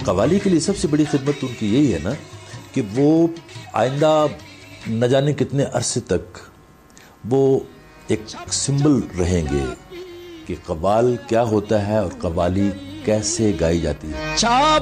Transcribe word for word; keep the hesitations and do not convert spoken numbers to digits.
कव्वाली के लिए सबसे बड़ी खिदमत उनकी यही है ना कि वो आइंदा न जाने कितने अरसे तक वो एक सिंबल रहेंगे कि कव्वाल क्या होता है और कव्वाली कैसे गाई जाती है।